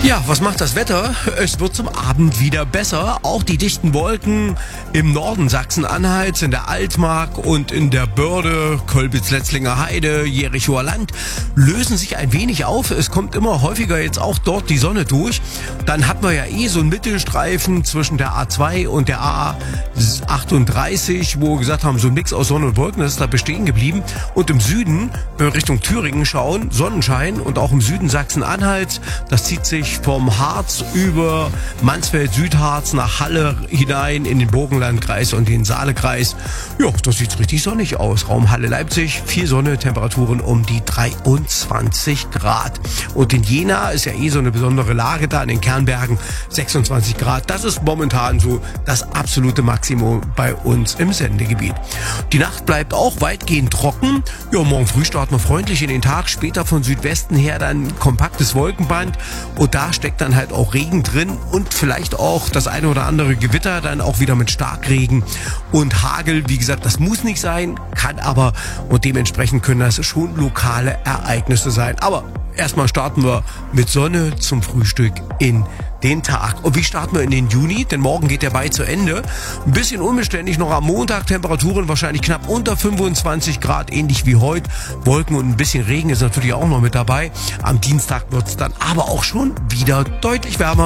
Ja, was macht das Wetter? Es wird zum Abend wieder besser. Auch die dichten Wolken im Norden Sachsen-Anhalts, in der Altmark und in der Börde, Kölbitz-Letzlinger Heide, Jerichower Land lösen sich ein wenig auf. Es kommt immer häufiger jetzt auch dort die Sonne durch. Dann hatten wir ja so einen Mittelstreifen zwischen der A2 und der A38, wo wir gesagt haben, so ein Mix aus Sonne und Wolken, das ist da bestehen geblieben. Und im Süden, wenn wir Richtung Thüringen schauen, Sonnenschein und auch im Süden Sachsen-Anhalts, das zieht sich vom Harz über Mansfeld, Südharz nach Halle hinein in den Burgenlandkreis und den Saalekreis. Ja, das sieht richtig sonnig aus. Raum Halle-Leipzig, viel Sonne, Temperaturen um die 23 Grad. Und in Jena ist ja so eine besondere Lage da in den Kernbergen, 26 Grad. Das ist momentan so das absolute Maximum bei uns im Sendegebiet. Die Nacht bleibt auch weitgehend trocken. Ja, morgen früh starten wir freundlich in den Tag. Später von Südwesten her dann kompaktes Wolkenband. Und da steckt dann halt auch Regen drin und vielleicht auch das eine oder andere Gewitter, dann auch wieder mit Starkregen und Hagel. Wie gesagt, das muss nicht sein, kann aber und dementsprechend können das schon lokale Ereignisse sein. Aber erstmal starten wir mit Sonne zum Frühstück in den Tag. Und wie starten wir in den Juni? Denn morgen geht der bald zu Ende. Ein bisschen unbeständig noch am Montag. Temperaturen wahrscheinlich knapp unter 25 Grad, ähnlich wie heute. Wolken und ein bisschen Regen ist natürlich auch noch mit dabei. Am Dienstag wird es dann aber auch schon wieder deutlich wärmer.